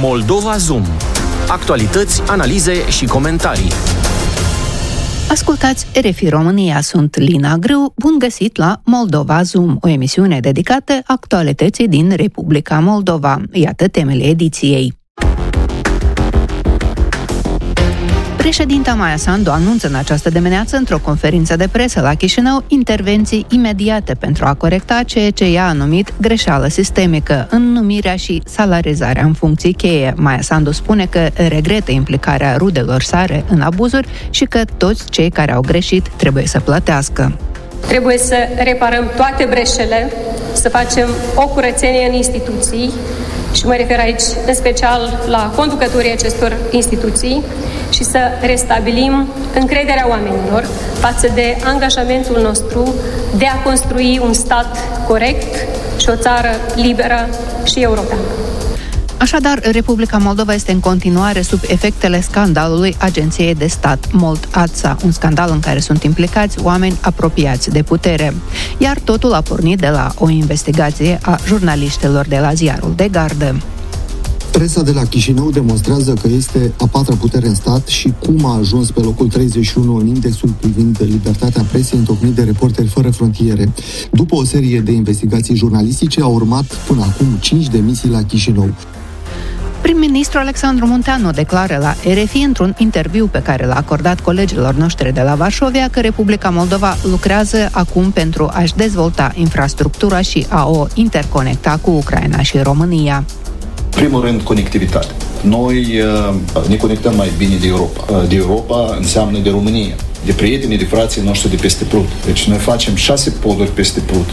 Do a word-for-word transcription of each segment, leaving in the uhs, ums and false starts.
Moldova Zoom. Actualități, analize și comentarii. Ascultați R F I România, sunt Lina Grâu, bun găsit la Moldova Zoom, o emisiune dedicată actualității din Republica Moldova. Iată temele ediției. Președinta Maia Sandu anunță în această dimineață, într-o conferință de presă la Chișinău, intervenții imediate pentru a corecta ceea ce ea a numit greșeală sistemică în numirea și salarizarea în funcții cheie. Maia Sandu spune că regretă implicarea rudelor sale în abuzuri și că toți cei care au greșit trebuie să plătească. Trebuie să reparăm toate breșele, să facem o curățenie în instituții, și mă refer aici în special la conducătorii acestor instituții, și să restabilim încrederea oamenilor față de angajamentul nostru de a construi un stat corect și o țară liberă și europeană. Așadar, Republica Moldova este în continuare sub efectele scandalului Agenției de Stat Mold-Ața, un scandal în care sunt implicați oameni apropiați de putere. Iar totul a pornit de la o investigație a jurnaliștilor de la ziarul de gardă. Presa de la Chișinău demonstrează că este a patra putere în stat și cum a ajuns pe locul treizeci și unu în indexul privind libertatea presei întocmit de Reporteri Fără Frontiere. După o serie de investigații jurnalistice, au urmat până acum cinci demisii la Chișinău. Prim-ministrul Alexandru Munteanu declară la R F I într-un interviu pe care l-a acordat colegilor noștri de la Varșovia că Republica Moldova lucrează acum pentru a-și dezvolta infrastructura și a o interconecta cu Ucraina și România. Primul rând, conectivitate. Noi uh, ne conectăm mai bine de Europa. Uh, de Europa înseamnă de România, de prietenii, de frații noștri de peste Prut. Deci noi facem șase poduri peste Prut.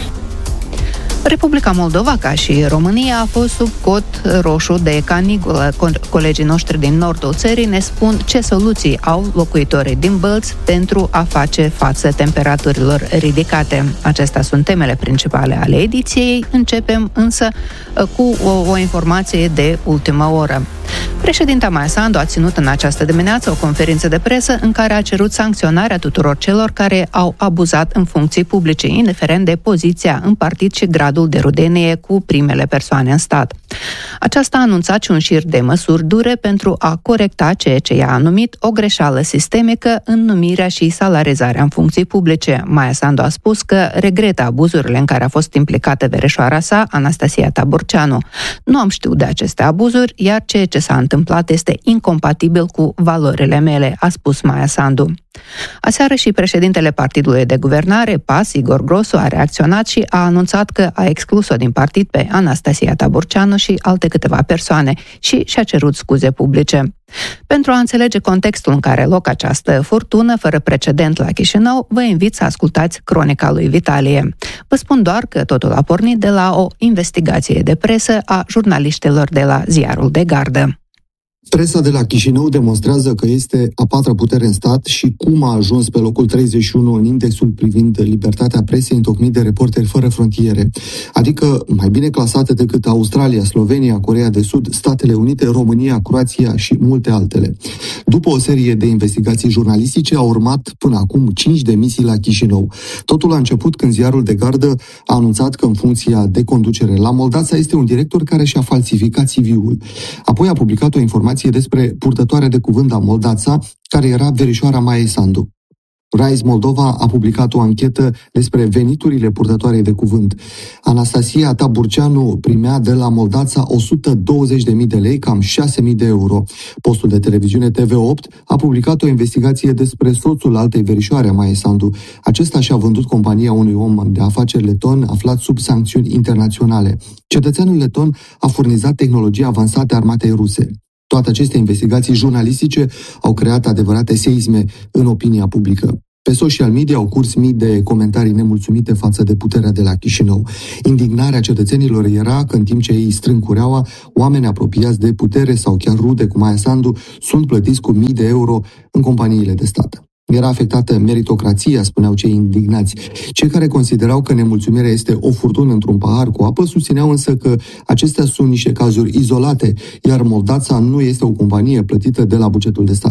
Republica Moldova, ca și România, a fost sub cod roșu de caniculă. Colegii noștri din nordul țării ne spun ce soluții au locuitorii din Bălți pentru a face față temperaturilor ridicate. Acestea sunt temele principale ale ediției. Începem însă cu o, o informație de ultimă oră. Președinta Maia Sandu a ținut în această dimineață o conferință de presă în care a cerut sancționarea tuturor celor care au abuzat în funcții publice, indiferent de poziția în partid și gradul de rudenie cu primele persoane în stat. Aceasta a anunțat și un șir de măsuri dure pentru a corecta ceea ce ea a numit o greșeală sistemică în numirea și salarizarea în funcții publice. Maia Sandu a spus că regretă abuzurile în care a fost implicată verișoara sa, Anastasia Taburceanu. Nu am știut de aceste abuzuri, iar ceea ce s-a întâmplat este incompatibil cu valorile mele, a spus Maia Sandu. Aseară și președintele Partidului de Guvernare, P A S, Igor Grosu, a reacționat și a anunțat că a exclus-o din partid pe Anastasia Taburceanu și alte câteva persoane și și-a cerut scuze publice. Pentru a înțelege contextul în care are loc această furtună fără precedent la Chișinău, vă invit să ascultați cronica lui Vitalie. Vă spun doar că totul a pornit de la o investigație de presă a jurnaliștilor de la ziarul de gardă. Presa de la Chișinău demonstrează că este a patra putere în stat și cum a ajuns pe locul treizeci și unu în indexul privind libertatea presei întocmit de Reporteri Fără Frontiere, adică mai bine clasate decât Australia, Slovenia, Coreea de Sud, Statele Unite, România, Croația și multe altele. După o serie de investigații jurnalistice, au urmat până acum cinci demisii la Chișinău. Totul a început când ziarul de gardă a anunțat că în funcția de conducere la Mold-Ața este un director care și-a falsificat C V-ul. Apoi a publicat o informație despre purtătoarea de cuvânt a Mold-Ața, care era verișoara Maiei Sandu. Rise Moldova a publicat o anchetă despre veniturile purtătoarei de cuvânt. Anastasia Taburceanu primea de la Mold-Ața o sută douăzeci de mii de lei, cam șase mii de euro. Postul de televiziune T V opt a publicat o investigație despre soțul altei verișoare a Maiei Sandu. Acesta și-a vândut compania unui om de afaceri leton aflat sub sancțiuni internaționale. Cetățeanul leton a furnizat tehnologii avansate armatei ruse. Toate aceste investigații jurnalistice au creat adevărate seisme în opinia publică. Pe social media au curs mii de comentarii nemulțumite față de puterea de la Chișinău. Indignarea cetățenilor era că în timp ce ei strâng cureaua, oameni apropiați de putere sau chiar rude cu Maia Sandu sunt plătiți cu mii de euro în companiile de stat. Era afectată meritocrația, spuneau cei indignați. Cei care considerau că nemulțumirea este o furtună într-un pahar cu apă, susțineau însă că acestea sunt niște cazuri izolate, iar Mold-Ața nu este o companie plătită de la bugetul de stat.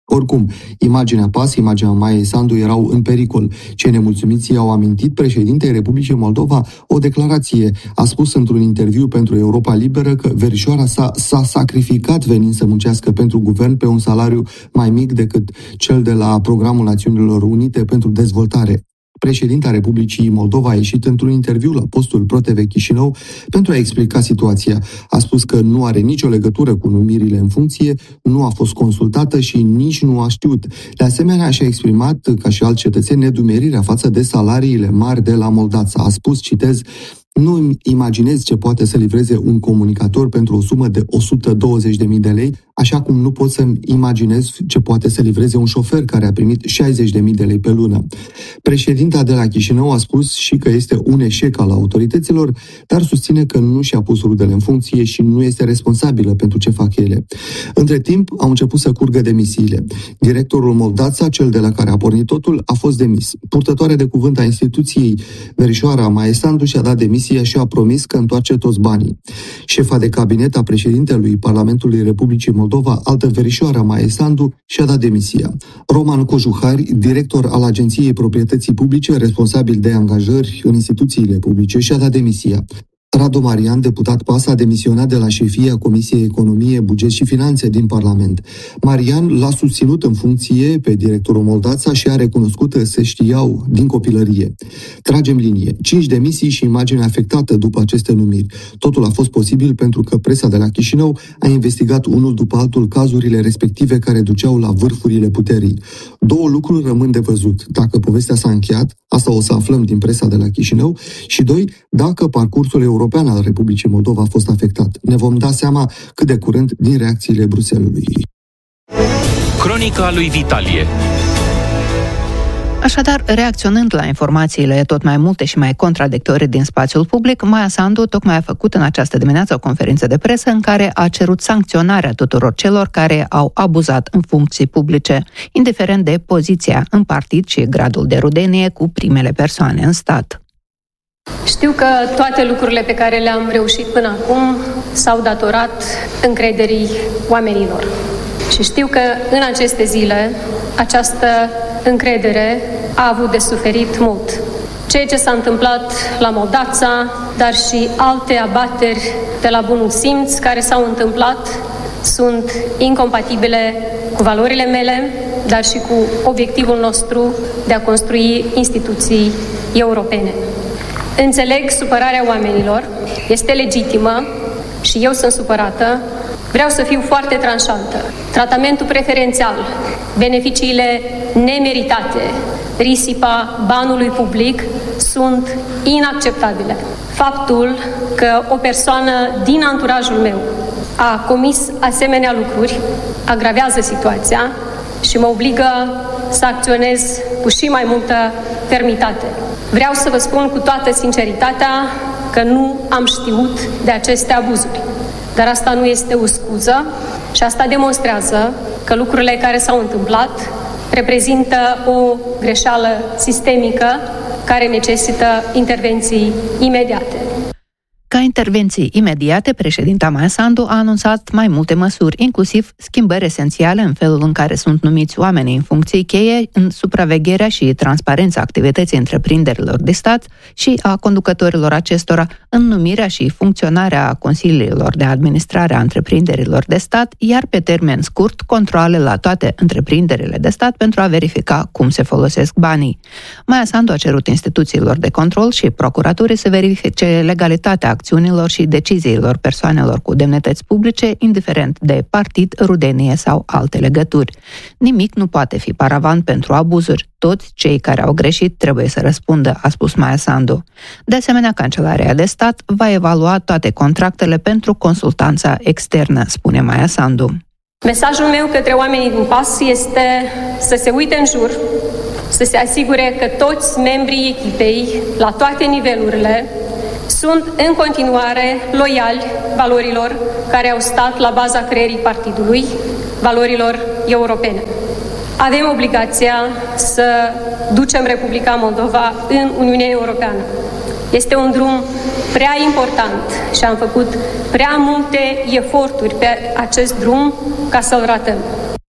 Oricum, imaginea P A S, imaginea Maiei Sandu erau în pericol. Cei nemulțumiți au amintit președintei Republicii Moldova o declarație. A spus într-un interviu pentru Europa Liberă că verișoara sa s-a sacrificat venind să muncească pentru guvern pe un salariu mai mic decât cel de la Programul Națiunilor Unite pentru Dezvoltare. Președinta Republicii Moldova a ieșit într-un interviu la postul ProTV Chișinău pentru a explica situația. A spus că nu are nicio legătură cu numirile în funcție, nu a fost consultată și nici nu a știut. De asemenea, și-a exprimat, ca și alți cetățeni, nedumerirea față de salariile mari de la Moldața. A spus, citez, nu imaginez ce poate să livreze un comunicator pentru o sumă de o sută douăzeci de mii de lei, așa cum nu pot să-mi imaginez ce poate să livreze un șofer care a primit șaizeci de mii de lei pe lună. Președinta de la Chișinău a spus și că este un eșec al autorităților, dar susține că nu și-a pus rudele în funcție și nu este responsabilă pentru ce fac ele. Între timp, au început să curgă demisiile. Directorul Moldața, cel de la care a pornit totul, a fost demis. Purtătoarea de cuvânt a instituției, verișoara Maiei Sandu, și-a dat demisia și a promis că întoarce toți banii. Șefa de cabinet a președintelui Parlamentului Republicii Moldova, altă verișoară Maiei Sandu, și-a dat demisia. Roman Cojuhari, director al Agenției Proprietății Publice, responsabil de angajări în instituțiile publice, și-a dat demisia. Radu Marian, deputat P A S, a demisionat de la șefia Comisiei Economie, Buget și Finanțe din Parlament. Marian l-a susținut în funcție pe directorul Moldața și a recunoscut că se știau din copilărie. Tragem linie. Cinci demisii și imagine afectată după aceste numiri. Totul a fost posibil pentru că presa de la Chișinău a investigat unul după altul cazurile respective care duceau la vârfurile puterii. Două lucruri rămân de văzut. Dacă povestea s-a încheiat, asta o să aflăm din presa de la Chișinău, și doi, dacă parcursul european al Republicii Moldova a fost afectat. Ne vom da seama cât de curând din reacțiile Bruxellesului. Cronica lui Vitalie. Așadar, reacționând la informațiile tot mai multe și mai contradictorii din spațiul public, Maia Sandu tocmai a făcut în această dimineață o conferință de presă în care a cerut sancționarea tuturor celor care au abuzat în funcții publice, indiferent de poziția în partid și gradul de rudenie cu primele persoane în stat. Știu că toate lucrurile pe care le-am reușit până acum s-au datorat încrederii oamenilor. Și știu că în aceste zile această încredere a avut de suferit mult. Ceea ce s-a întâmplat la Moldața, dar și alte abateri de la bunul simț care s-au întâmplat, sunt incompatibile cu valorile mele, dar și cu obiectivul nostru de a construi instituții europene. Înțeleg supărarea oamenilor, este legitimă și eu sunt supărată. Vreau să fiu foarte tranșantă. Tratamentul preferențial, beneficiile nemeritate, risipa banului public sunt inacceptabile. Faptul că o persoană din anturajul meu a comis asemenea lucruri agravează situația și mă obligă să acționez cu și mai multă fermitate. Vreau să vă spun cu toată sinceritatea că nu am știut de aceste abuzuri. Dar asta nu este o scuză și asta demonstrează că lucrurile care s-au întâmplat reprezintă o greșeală sistemică care necesită intervenții imediate. Ca intervenții imediate, președinta Maia Sandu a anunțat mai multe măsuri, inclusiv schimbări esențiale în felul în care sunt numiți oamenii în funcții cheie, în supravegherea și transparența activității întreprinderilor de stat și a conducătorilor acestora, în numirea și funcționarea consiliilor de administrare a întreprinderilor de stat, iar pe termen scurt, controale la toate întreprinderile de stat pentru a verifica cum se folosesc banii. Maia Sandu a cerut instituțiilor de control și procuraturii să verifice legalitatea acțiunilor și deciziilor persoanelor cu demnități publice, indiferent de partid, rudenie sau alte legături. Nimic nu poate fi paravan pentru abuzuri. Toți cei care au greșit trebuie să răspundă, a spus Maia Sandu. De asemenea, Kancelaria de Stat va evalua toate contractele pentru consultanța externă, spune Maia Sandu. Mesajul meu către oamenii din P A S este să se uite în jur, să se asigure că toți membrii echipei, la toate nivelurile, sunt în continuare loiali valorilor care au stat la baza creării partidului, valorilor europene. Avem obligația să ducem Republica Moldova în Uniunea Europeană. Este un drum prea important și am făcut prea multe eforturi pe acest drum ca să-l ratăm.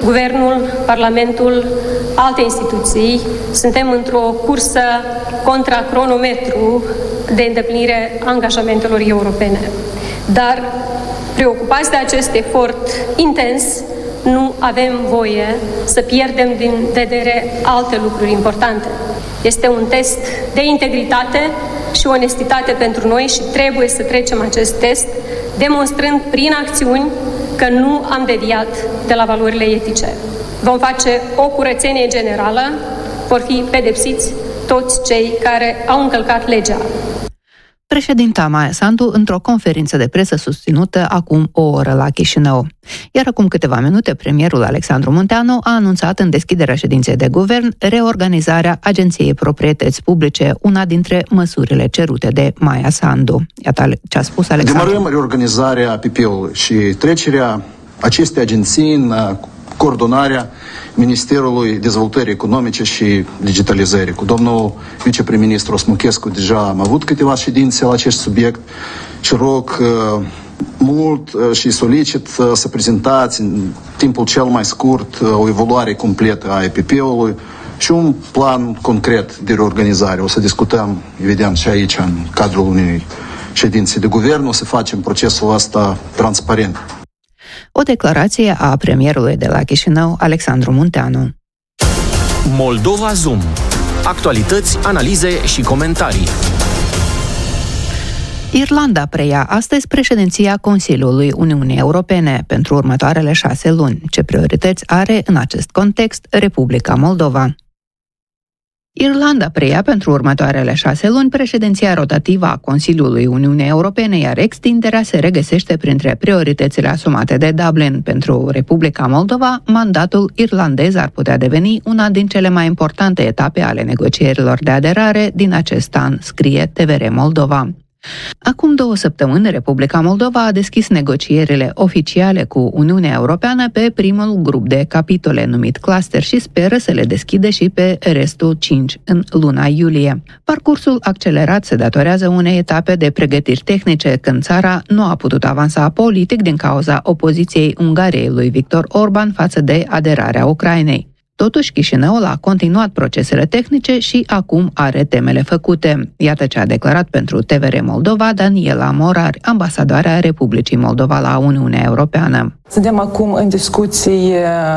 Guvernul, Parlamentul, alte instituții, suntem într-o cursă contra cronometru de îndeplinire a angajamentelor europene. Dar, preocupați de acest efort intens, nu avem voie să pierdem din vedere alte lucruri importante. Este un test de integritate și onestitate pentru noi și trebuie să trecem acest test demonstrând prin acțiuni că nu am deviat de la valorile etice. Vom face o curățenie generală, vor fi pedepsiți toți cei care au încălcat legea. Președinta Maia Sandu într-o conferință de presă susținută acum o oră la Chișinău. Iar acum câteva minute, premierul Alexandru Munteanu a anunțat în deschiderea ședinței de guvern reorganizarea Agenției Proprietăți Publice, una dintre măsurile cerute de Maia Sandu. Iată ce a spus Alexandru. Demarăm reorganizarea P P ului și trecerea acestei agenții în coordonarea Ministerului Dezvoltării Economice și Digitalizării. Cu domnul viceprim-ministru Smuchescu deja am avut câteva ședințe la acest subiect și rog uh, mult uh, și solicit uh, să prezentați în timpul cel mai scurt uh, o evaluare completă a P P ului și un plan concret de reorganizare. O să discutăm, evident, și aici în cadrul unei ședințe de guvern, o să facem procesul ăsta transparent. O declarație a premierului de la Chișinău, Alexandru Munteanu. Moldova Zoom. Actualități, analize și comentarii. Irlanda preia astăzi președinția Consiliului Uniunii Europene pentru următoarele șase luni. Ce priorități are în acest context Republica Moldova? Irlanda preia pentru următoarele șase luni președinția rotativă a Consiliului Uniunii Europene, iar extinderea se regăsește printre prioritățile asumate de Dublin. Pentru Republica Moldova, mandatul irlandez ar putea deveni una din cele mai importante etape ale negocierilor de aderare din acest an, scrie T V R Moldova. Acum două săptămâni, Republica Moldova a deschis negocierile oficiale cu Uniunea Europeană pe primul grup de capitole numit cluster și speră să le deschide și pe restul cinci în luna iulie. Parcursul accelerat se datorează unei etape de pregătiri tehnice, când țara nu a putut avansa politic din cauza opoziției Ungariei lui Viktor Orban față de aderarea Ucrainei. Totuși, Chișinăul a continuat procesele tehnice și acum are temele făcute. Iată ce a declarat pentru T V R Moldova Daniela Morari, ambasadoarea Republicii Moldova la Uniunea Europeană. Suntem acum în discuții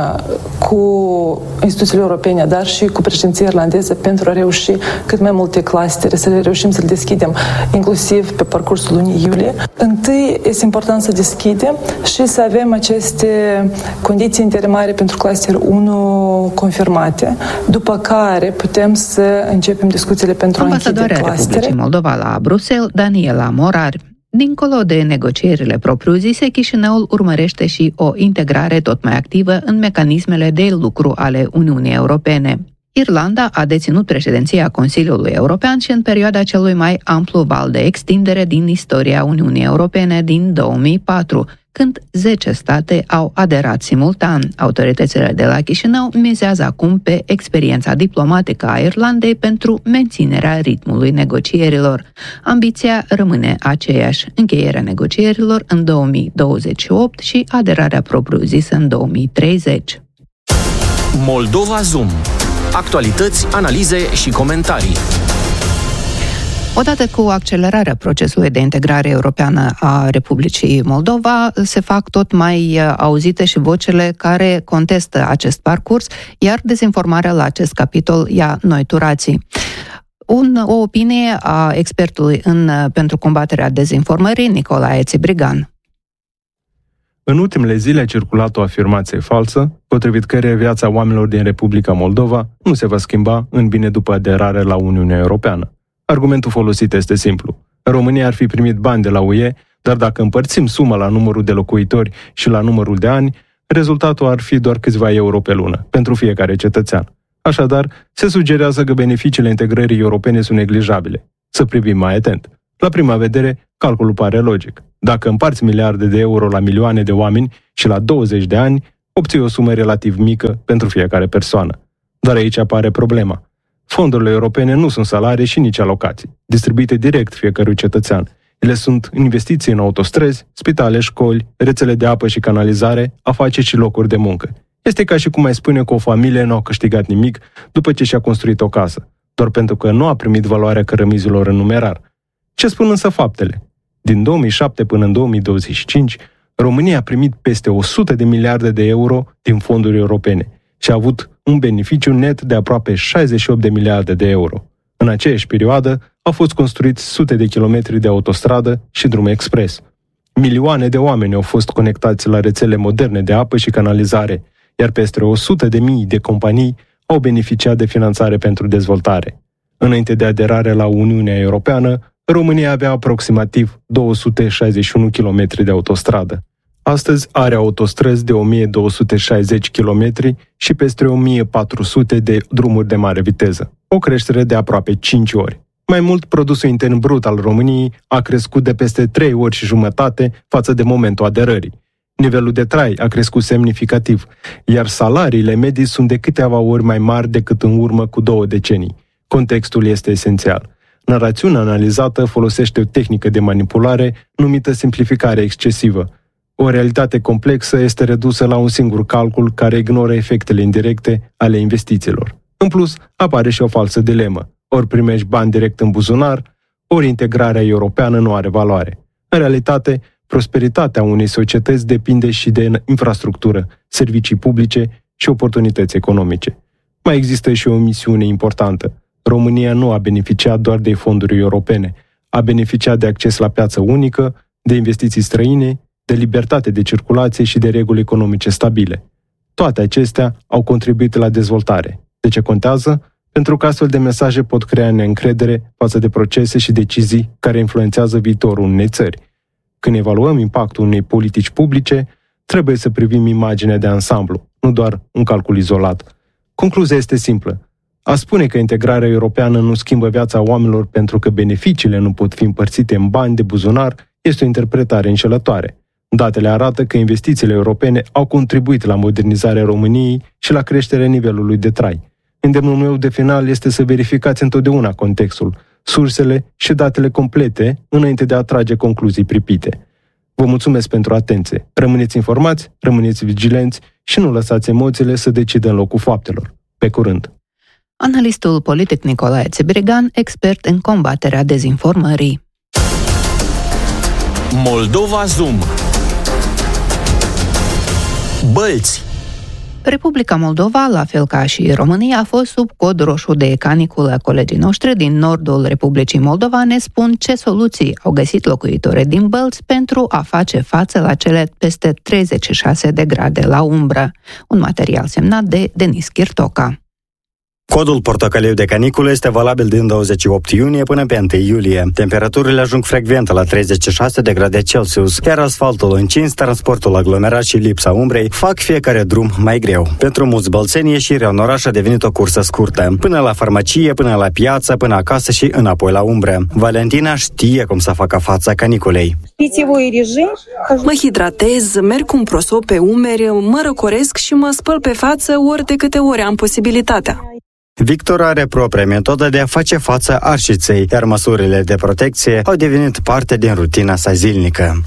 cu instituțiile europene, dar și cu președinția irlandeză pentru a reuși cât mai multe clustere, să le reușim să le deschidem, inclusiv pe parcursul lunii iulie. Întâi este important să deschidem și să avem aceste condiții interimare pentru cluster unu confirmate, după care putem să începem discuțiile pentru a închide clustere. Ambasadoarea Republicii Moldova la Bruxelles, Daniela Morari. Dincolo de negocierile propriu-zise, Chișinăul urmărește și o integrare tot mai activă în mecanismele de lucru ale Uniunii Europene. Irlanda a deținut președinția Consiliului European și în perioada celui mai amplu val de extindere din istoria Uniunii Europene din două mii patru, când zece state au aderat simultan. Autoritățile de la Chișinău mizează acum pe experiența diplomatică a Irlandei pentru menținerea ritmului negocierilor. Ambiția rămâne aceeași: încheierea negocierilor în două mii douăzeci și opt și aderarea propriu-zisă în două mii treizeci. Moldova Zoom. Actualități, analize și comentarii. Odată cu accelerarea procesului de integrare europeană a Republicii Moldova, se fac tot mai auzite și vocele care contestă acest parcurs, iar dezinformarea la acest capitol ia noi turații. Un, o opinie a expertului în, pentru combaterea dezinformării, Nicolae Țibrigan. În ultimele zile a circulat o afirmație falsă, potrivit căreia viața oamenilor din Republica Moldova nu se va schimba în bine după aderare la Uniunea Europeană. Argumentul folosit este simplu. România ar fi primit bani de la U E, dar dacă împărțim suma la numărul de locuitori și la numărul de ani, rezultatul ar fi doar câțiva euro pe lună, pentru fiecare cetățean. Așadar, se sugerează că beneficiile integrării europene sunt neglijabile. Să privim mai atent. La prima vedere, calculul pare logic. Dacă împarți miliarde de euro la milioane de oameni și la douăzeci de ani, obții o sumă relativ mică pentru fiecare persoană. Doar aici apare problema. Fondurile europene nu sunt salarii și nici alocații, distribuite direct fiecărui cetățean. Ele sunt investiții în autostrăzi, spitale, școli, rețele de apă și canalizare, afaceri și locuri de muncă. Este ca și cum mai spune că o familie nu a câștigat nimic după ce și-a construit o casă, doar pentru că nu a primit valoarea cărămizilor în numerar. Ce spun însă faptele? Din două mii șapte până în două mii douăzeci și cinci, România a primit peste o sută de miliarde de euro din fonduri europene și a avut un beneficiu net de aproape șaizeci și opt de miliarde de euro. În aceeași perioadă au fost construiți sute de kilometri de autostradă și drum expres. Milioane de oameni au fost conectați la rețele moderne de apă și canalizare, iar peste o sută de mii de companii au beneficiat de finanțare pentru dezvoltare. Înainte de aderare la Uniunea Europeană, România avea aproximativ două sute șaizeci și unu kilometri de autostradă. Astăzi are autostrăzi de o mie două sute șaizeci kilometri și peste o mie patru sute de drumuri de mare viteză, o creștere de aproape cinci ori. Mai mult, produsul intern brut al României a crescut de peste trei ori și jumătate față de momentul aderării. Nivelul de trai a crescut semnificativ, iar salariile medii sunt de câteva ori mai mari decât în urmă cu două decenii. Contextul este esențial. Narațiunea analizată folosește o tehnică de manipulare numită simplificare excesivă. O realitate complexă este redusă la un singur calcul care ignoră efectele indirecte ale investițiilor. În plus, apare și o falsă dilemă. Ori primești bani direct în buzunar, ori integrarea europeană nu are valoare. În realitate, prosperitatea unei societăți depinde și de infrastructură, servicii publice și oportunități economice. Mai există și o misiune importantă. România nu a beneficiat doar de fonduri europene, a beneficiat de acces la piață unică, de investiții străine, de libertate de circulație și de reguli economice stabile. Toate acestea au contribuit la dezvoltare. De ce contează? Pentru că astfel de mesaje pot crea neîncredere față de procese și decizii care influențează viitorul unei țări. Când evaluăm impactul unei politici publice, trebuie să privim imaginea de ansamblu, nu doar un calcul izolat. Concluzia este simplă. A spune că integrarea europeană nu schimbă viața oamenilor pentru că beneficiile nu pot fi împărțite în bani de buzunar este o interpretare înșelătoare. Datele arată că investițiile europene au contribuit la modernizarea României și la creșterea nivelului de trai. Îndemnul meu de final este să verificați întotdeauna contextul, sursele și datele complete înainte de a trage concluzii pripite. Vă mulțumesc pentru atenție. Rămâneți informați, rămâneți vigilenți și nu lăsați emoțiile să decidă în locul faptelor. Pe curând! Analistul politic Nicolae Țibirigan, expert în combaterea dezinformării. Moldova Zoom. Bălți. Republica Moldova, la fel ca și România, a fost sub cod roșu de caniculă. Colegii noștri din nordul Republicii Moldova ne spun ce soluții au găsit locuitorii din Bălți pentru a face față la cele peste treizeci și șase de grade la umbră. Un material semnat de Denis Chirtoca. Codul portocaliu de caniculă este valabil din douăzeci și opt iunie până pe unu iulie. Temperaturile ajung frecvent la treizeci și șase de grade Celsius, iar asfaltul încins, transportul aglomerat și lipsa umbrei fac fiecare drum mai greu. Pentru mulți bălțeni, ieșirea în oraș a devenit o cursă scurtă. Până la farmacie, până la piață, până acasă și înapoi la umbră. Valentina știe cum să facă fața caniculei. Mă hidratez, merg cu un prosop pe umeri, mă răcoresc și mă spăl pe față ori de câte ori am posibilitatea. Victor are propria metodă de a face față arșiței, iar măsurile de protecție au devenit parte din rutina sa zilnică.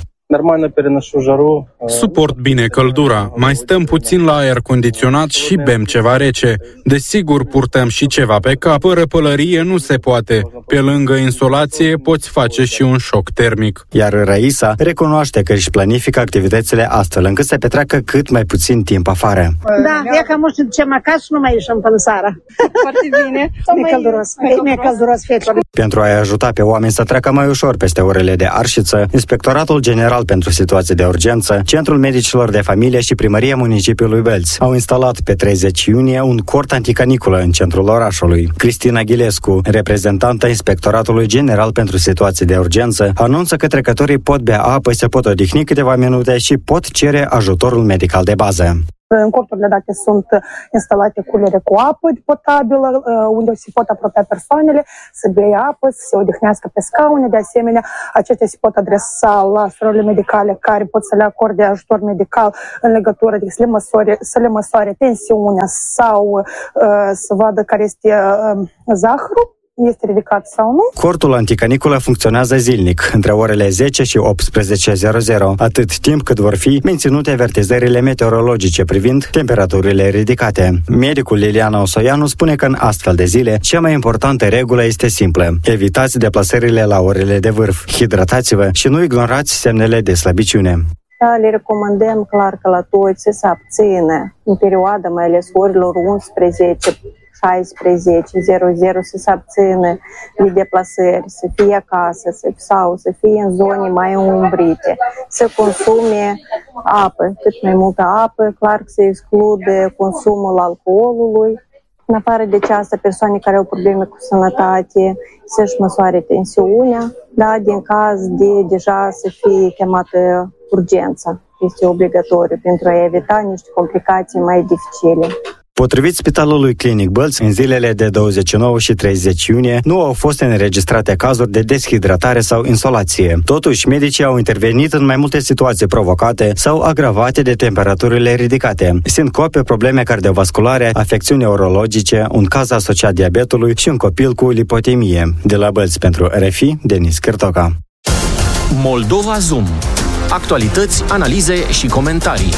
Suport bine căldura, mai stăm puțin la aer condiționat și bem ceva rece. Desigur, purtăm și ceva pe cap. Fără pălărie nu se poate. Pe lângă insolație poți face și un șoc termic. Iar Raisa recunoaște că își planifică activitățile astfel încât să petreacă cât mai puțin timp afară. Da, e că nu știu de ce acasă nu mai ieșim până seara. Foarte bine. Mi-e călduros. Mi-e călduros fetelor. Pentru a-i ajuta pe oameni să treacă mai ușor peste orele de arșiță, Inspectoratul General pentru Situații de Urgență, Centrul Medicilor de Familie și Primăria Municipiului Bălți au instalat pe treizeci iunie un cort anticaniculă în centrul orașului. Cristina Ghilescu, reprezentanta Inspectoratului General pentru Situații de Urgență, anunță că trecătorii pot bea apă, se pot odihni câteva minute și pot cere ajutorul medical de bază. În corturile date sunt instalate culere cu apă potabilă, unde se pot apropia persoanele, să bea apă, să se odihnească pe scaune. De asemenea, acestea se pot adresa la surorile medicale care pot să le acorde ajutor medical în legătură, adică să le măsoare, să le măsoare tensiunea sau uh, să vadă care este uh, zahărul. este ridicat sau nu. Cortul anticaniculă funcționează zilnic, între orele zece și optsprezece, atât timp cât vor fi menținute avertizările meteorologice privind temperaturile ridicate. Medicul Liliana Osoianu spune că în astfel de zile, cea mai importantă regulă este simplă. Evitați deplasările la orele de vârf, hidratați-vă și nu ignorați semnele de slăbiciune. Da, le recomandăm clar că la toți să se abțină în perioada, mai ales orilor unsprezece, șaisprezece, să se abțină de deplasări, să fie acasă sau să fie în zone mai umbrite, să consume apă, cât mai multă apă, clar că se exclude consumul alcoolului. În afară de aceasta, persoane care au probleme cu sănătate să-și măsoare tensiunea, da, din caz de deja să fie chemată urgența. Este obligatoriu pentru a evita niște complicații mai dificile. Potrivit Spitalului Clinic Bălți, în zilele de douăzeci și nouă și treizeci iunie nu au fost înregistrate cazuri de deshidratare sau insolație. Totuși, medicii au intervenit în mai multe situații provocate sau agravate de temperaturile ridicate, sincope, probleme cardiovasculare, afecțiuni neurologice, un caz asociat diabetului și un copil cu lipotemie. De la Bălți pentru R F I, Denis Cârtoca. Moldova Zoom. Actualități, analize și comentarii.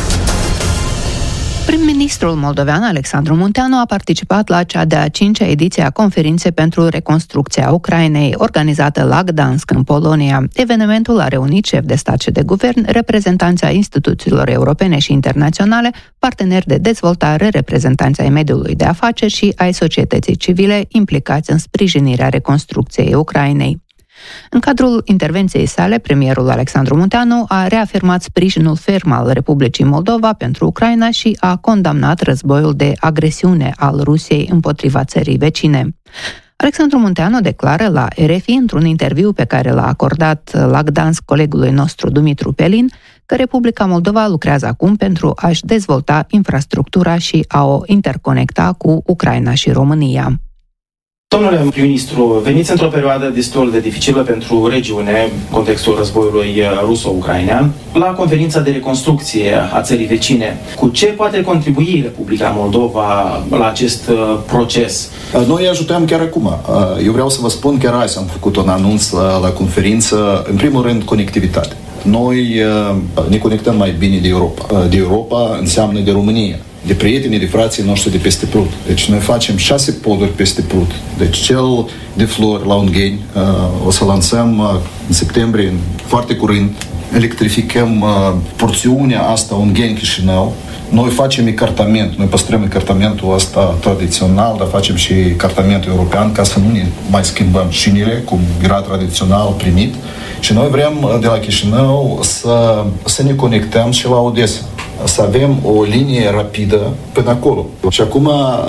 Prim-ministrul moldovean Alexandru Munteanu a participat la cea de-a cincea ediție a conferinței pentru reconstrucția Ucrainei, organizată la Gdansk, în Polonia. Evenimentul a reunit șefi de stat și de guvern, reprezentanți ai instituțiilor europene și internaționale, parteneri de dezvoltare, reprezentanți ai mediului de afaceri și ai societății civile implicați în sprijinirea reconstrucției Ucrainei. În cadrul intervenției sale, premierul Alexandru Munteanu a reafirmat sprijinul ferm al Republicii Moldova pentru Ucraina și a condamnat războiul de agresiune al Rusiei împotriva țării vecine. Alexandru Munteanu declară la R F I, într-un interviu pe care l-a acordat la Gdansk colegului nostru Dumitru Pelin, că Republica Moldova lucrează acum pentru a-și dezvolta infrastructura și a o interconecta cu Ucraina și România. Domnule prim-ministru, veniți într-o perioadă destul de dificilă pentru regiune, în contextul războiului ruso-ucrainean, la conferința de reconstrucție a țării vecine. Cu ce poate contribui Republica Moldova la acest proces? Noi ajutăm chiar acum. Eu vreau să vă spun, chiar azi am făcut un anunț la, la conferință, în primul rând conectivitate. Noi ne conectăm mai bine de Europa. De Europa înseamnă de România, de prietenii, de frații noștri de peste Prut. Deci noi facem șase poduri peste Prut. Deci cel de Flori la Ungheni o să lansăm în septembrie, foarte curând. Electrificăm porțiunea asta Ungheni-Chișinău. Noi facem ecartament, noi păstrăm ecartamentul ăsta tradițional, dar facem și ecartamentul european ca să nu ne mai schimbăm șinile, cum era tradițional primit. Și noi vrem de la Chișinău să, să ne conectăm și la Odessa, să avem o linie rapidă până acolo. Și acum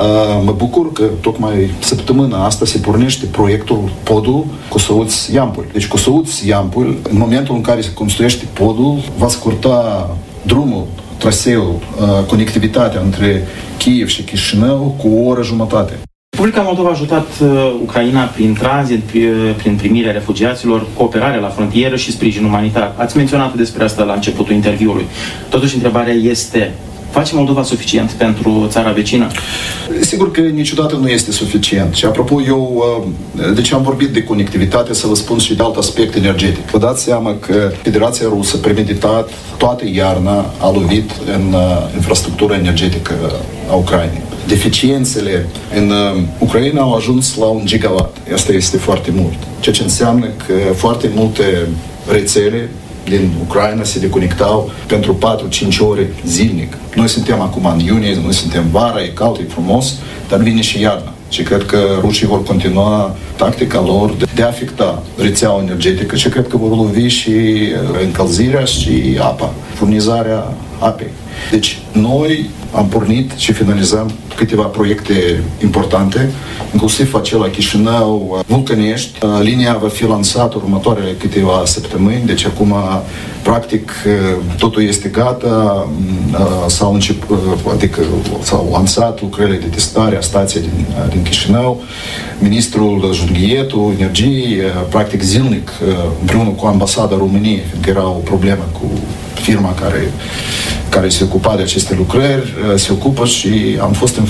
mă bucur că tocmai săptămâna asta se pornește proiectul podul Cusăuți-Iampul. Deci Cusăuți-Iampul, în momentul în care se construiește podul, va scurta drumul, traseul, conectivitatea între Kiev și Chișinău cu o oră jumătate. Republica Moldova a ajutat uh, Ucraina prin tranzit, prin primirea refugiaților, cooperare la frontieră și sprijin umanitar. Ați menționat despre asta la începutul interviului. Totuși, întrebarea este, face Moldova suficient pentru țara vecină? Sigur că niciodată nu este suficient. Și apropo, eu, deci am vorbit de conectivitate, să vă spun și de alt aspect energetic. Vă dați seama că Federația Rusă, premeditat, toată iarna a lovit în infrastructura energetică a Ucrainei. Deficiențele în Ucraina au ajuns la un gigawatt. Asta este foarte mult. Ceea ce înseamnă că foarte multe rețele din Ucraina se deconectau pentru patru-cinci ore zilnic. Noi suntem acum în iunie, noi suntem vara, e cald, e frumos, dar vine și iarna. Și cred că rușii vor continua tactica lor de a afecta rețeaua energetică și cred că vor lovi și încălzirea și apa, furnizarea apei. Deci noi am pornit și finalizăm câteva proiecte importante, inclusiv acela Chișinău, Vulcănești. Linia va fi lansată următoarele câteva săptămâni, deci acum practic totul este gata, s-au început, adică s-au lansat lucrările de testare a stației din, din Chișinău. Ministrul Junghietu, Energiei, practic zilnic, împreună cu ambasada României, fiindcă era o problemă cu firma care, care se ocupa de aceste lucrări, se ocupă și am fost în